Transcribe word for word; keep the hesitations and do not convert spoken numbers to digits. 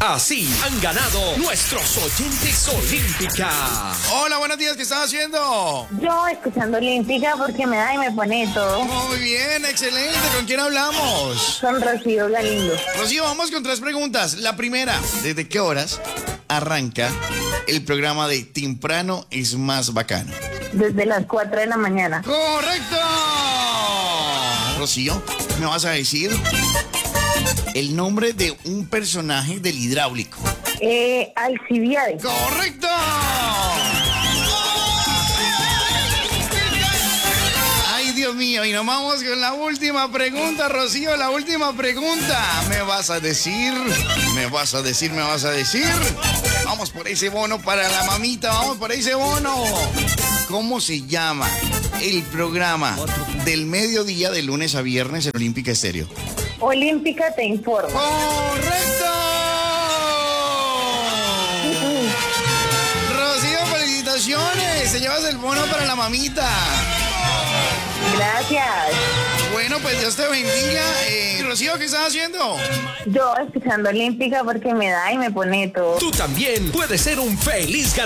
Así han ganado nuestros oyentes Olímpica. Hola, buenos días, ¿qué estás haciendo? Yo escuchando Olímpica porque me da y me pone todo. Muy bien, excelente. ¿Con quién hablamos? Con Rocío Galindo. Rocío, vamos con tres preguntas. La primera, ¿desde qué horas arranca el programa de Temprano es más bacano? Desde las cuatro de la mañana. ¡Correcto! Rocío, ¿me vas a decir el nombre de un personaje del Hidráulico? Eh, Alcibiades. ¡Correcto! Ay, Dios mío, y nos vamos con la última pregunta, Rocío, la última pregunta. ¿Me vas a decir? ¿Me vas a decir? ¿Me vas a decir? Vamos por ese bono para la mamita, vamos por ese bono. ¿Cómo se llama el programa del mediodía de lunes a viernes en Olímpica Estéreo? Olímpica te informa. ¡Correcto! Rocío, felicitaciones. Se llevas el bono para la mamita. Gracias. Bueno, pues Dios te bendiga. Eh, Rocío, ¿qué estás haciendo? Yo escuchando Olímpica porque me da y me pone todo. Tú también puedes ser un feliz ganador.